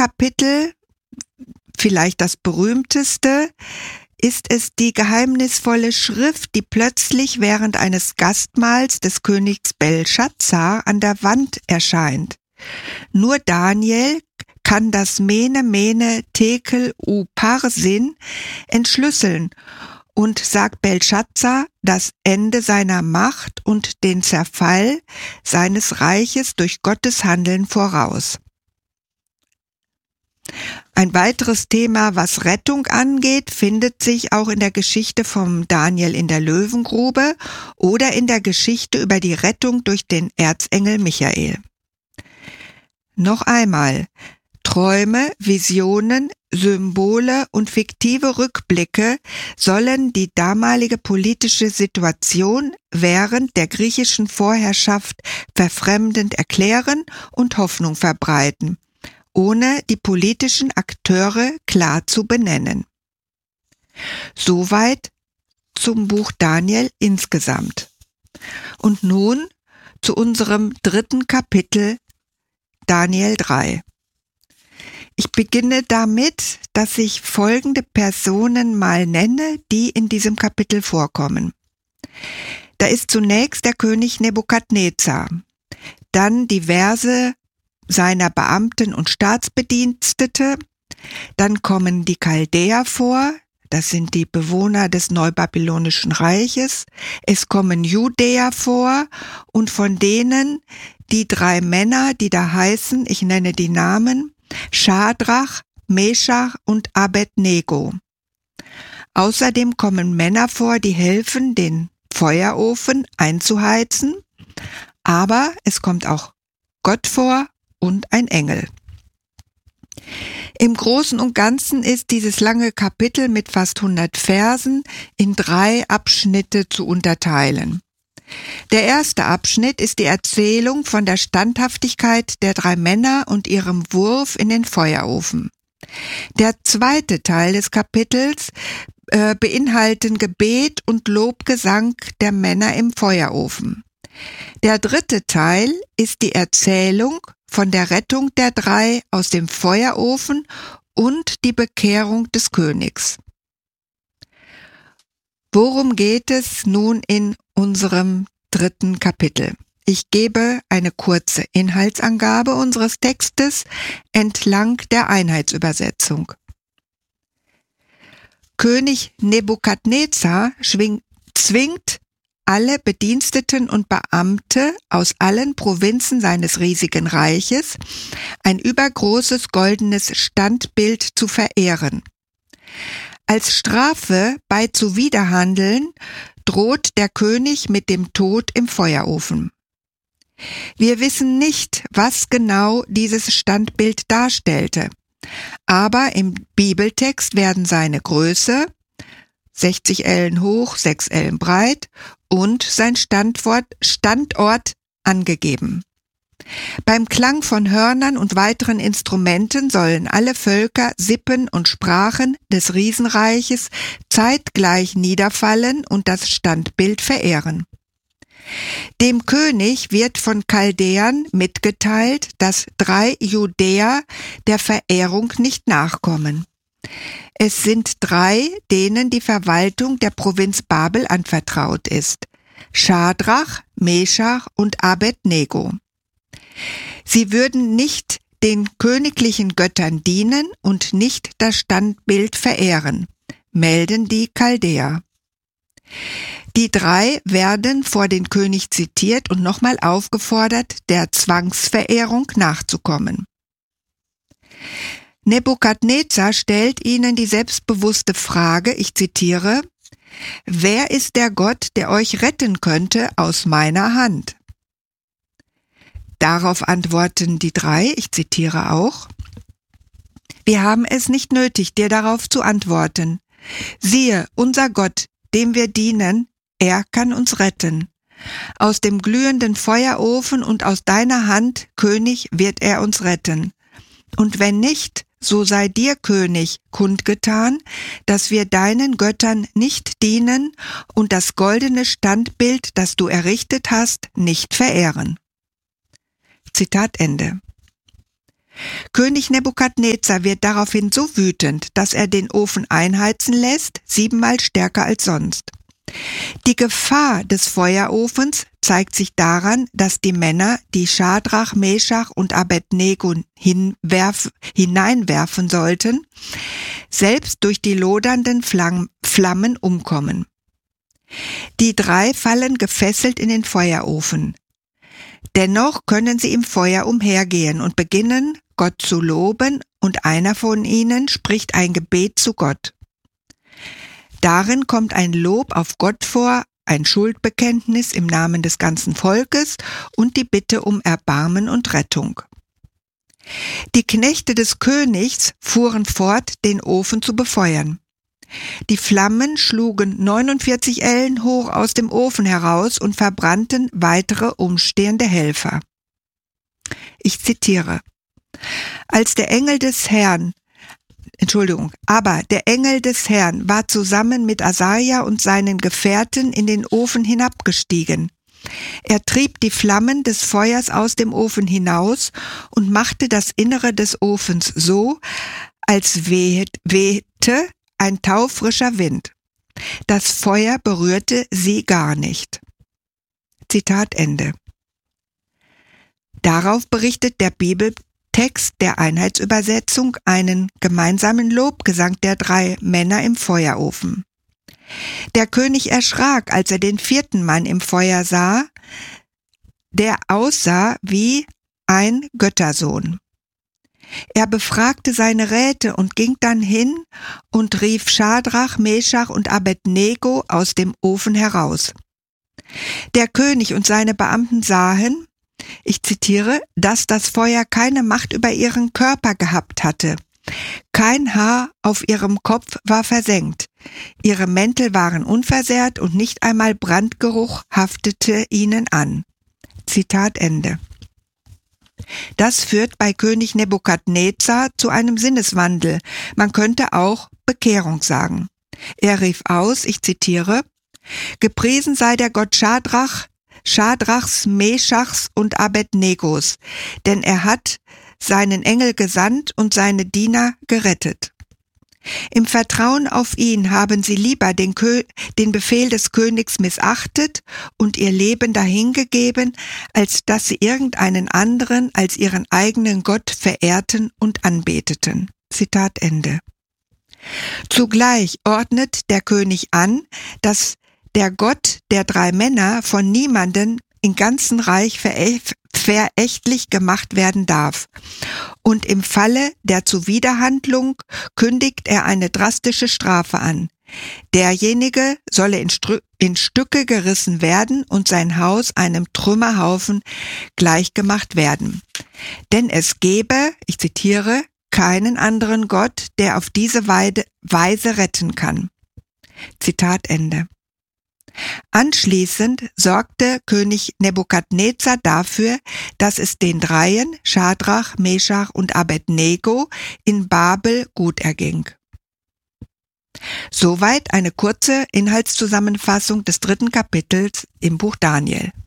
Kapitel, vielleicht das berühmteste, ist es die geheimnisvolle Schrift, die plötzlich während eines Gastmahls des Königs Belschazzar an der Wand erscheint. Nur Daniel kann das Mene Mene Tekel Uparsin entschlüsseln und sagt Belschazzar das Ende seiner Macht und den Zerfall seines Reiches durch Gottes Handeln voraus. Ein weiteres Thema, was Rettung angeht, findet sich auch in der Geschichte vom Daniel in der Löwengrube oder in der Geschichte über die Rettung durch den Erzengel Michael. Noch einmal: Träume, Visionen, Symbole und fiktive Rückblicke sollen die damalige politische Situation während der griechischen Vorherrschaft verfremdend erklären und Hoffnung verbreiten, ohne die politischen Akteure klar zu benennen. Soweit zum Buch Daniel insgesamt. Und nun zu unserem 3. Kapitel, Daniel 3. Ich beginne damit, dass ich folgende Personen mal nenne, die in diesem Kapitel vorkommen. Da ist zunächst der König Nebukadnezar, dann diverse seiner Beamten und Staatsbedienstete, dann kommen die Chaldäer vor, das sind die Bewohner des Neubabylonischen Reiches, es kommen Judäer vor und von denen die 3 Männer, die da heißen, ich nenne die Namen, Schadrach, Meschach und Abednego. Außerdem kommen Männer vor, die helfen, den Feuerofen einzuheizen, aber es kommt auch Gott vor und ein Engel. Im Großen und Ganzen ist dieses lange Kapitel mit fast 100 Versen in 3 Abschnitte zu unterteilen. Der erste Abschnitt ist die Erzählung von der Standhaftigkeit der 3 Männer und ihrem Wurf in den Feuerofen. Der zweite Teil des Kapitels beinhalten Gebet und Lobgesang der Männer im Feuerofen. Der dritte Teil ist die Erzählung von der Rettung der 3 aus dem Feuerofen und die Bekehrung des Königs. Worum geht es nun in unserem 3. Kapitel? Ich gebe eine kurze Inhaltsangabe unseres Textes entlang der Einheitsübersetzung. König Nebukadnezar zwingt alle Bediensteten und Beamte aus allen Provinzen seines riesigen Reiches, ein übergroßes goldenes Standbild zu verehren. Als Strafe bei Zuwiderhandeln droht der König mit dem Tod im Feuerofen. Wir wissen nicht, was genau dieses Standbild darstellte, aber im Bibeltext werden seine Größe, 60 Ellen hoch, 6 Ellen breit, und sein Standort angegeben. Beim Klang von Hörnern und weiteren Instrumenten sollen alle Völker, Sippen und Sprachen des Riesenreiches zeitgleich niederfallen und das Standbild verehren. Dem König wird von Chaldäern mitgeteilt, dass 3 Judäer der Verehrung nicht nachkommen. Es sind 3, denen die Verwaltung der Provinz Babel anvertraut ist: Schadrach, Meschach und Abednego. Sie würden nicht den königlichen Göttern dienen und nicht das Standbild verehren, melden die Chaldäer. Die 3 werden vor den König zitiert und nochmal aufgefordert, der Zwangsverehrung nachzukommen. Nebukadnezar stellt ihnen die selbstbewusste Frage, ich zitiere: Wer ist der Gott, der euch retten könnte aus meiner Hand? Darauf antworten die 3, ich zitiere auch: Wir haben es nicht nötig, dir darauf zu antworten. Siehe, unser Gott, dem wir dienen, er kann uns retten. Aus dem glühenden Feuerofen und aus deiner Hand, König, wird er uns retten. Und wenn nicht, so sei dir, König, kundgetan, dass wir deinen Göttern nicht dienen und das goldene Standbild, das du errichtet hast, nicht verehren. Zitat Ende. König Nebukadnezar wird daraufhin so wütend, dass er den Ofen einheizen lässt, 7-mal stärker als sonst. Die Gefahr des Feuerofens zeigt sich daran, dass die Männer, die Schadrach, Meschach und Abednego hineinwerfen sollten, selbst durch die lodernden Flammen umkommen. Die 3 fallen gefesselt in den Feuerofen. Dennoch können sie im Feuer umhergehen und beginnen, Gott zu loben, und einer von ihnen spricht ein Gebet zu Gott. Darin kommt ein Lob auf Gott vor, ein Schuldbekenntnis im Namen des ganzen Volkes und die Bitte um Erbarmen und Rettung. Die Knechte des Königs fuhren fort, den Ofen zu befeuern. Die Flammen schlugen 49 Ellen hoch aus dem Ofen heraus und verbrannten weitere umstehende Helfer. Ich zitiere: Aber der Engel des Herrn war zusammen mit Asaja und seinen Gefährten in den Ofen hinabgestiegen. Er trieb die Flammen des Feuers aus dem Ofen hinaus und machte das Innere des Ofens so, als wehte ein taufrischer Wind. Das Feuer berührte sie gar nicht. Zitat Ende. Darauf berichtet der Bibeltext der Einheitsübersetzung einen gemeinsamen Lobgesang der 3 Männer im Feuerofen. Der König erschrak, als er den 4. Mann im Feuer sah, der aussah wie ein Göttersohn. Er befragte seine Räte und ging dann hin und rief Schadrach, Meschach und Abednego aus dem Ofen heraus. Der König und seine Beamten sahen, ich zitiere, dass das Feuer keine Macht über ihren Körper gehabt hatte. Kein Haar auf ihrem Kopf war versengt. Ihre Mäntel waren unversehrt und nicht einmal Brandgeruch haftete ihnen an. Zitat Ende. Das führt bei König Nebukadnezar zu einem Sinneswandel. Man könnte auch Bekehrung sagen. Er rief aus, ich zitiere, Gepriesen sei der Gott Schadrachs, Meschachs und Abednegos, denn er hat seinen Engel gesandt und seine Diener gerettet. Im Vertrauen auf ihn haben sie lieber den Befehl des Königs missachtet und ihr Leben dahingegeben, als dass sie irgendeinen anderen als ihren eigenen Gott verehrten und anbeteten. Zitat Ende. Zugleich ordnet der König an, dass der Gott der 3 Männer von niemanden im ganzen Reich verächtlich gemacht werden darf. Und im Falle der Zuwiderhandlung kündigt er eine drastische Strafe an. Derjenige solle in Stücke gerissen werden und sein Haus einem Trümmerhaufen gleichgemacht werden. Denn es gebe, ich zitiere, keinen anderen Gott, der auf diese Weise retten kann. Zitat Ende. Anschließend sorgte König Nebukadnezar dafür, dass es den 3, Schadrach, Meschach und Abednego, in Babel gut erging. Soweit eine kurze Inhaltszusammenfassung des 3. Kapitels im Buch Daniel.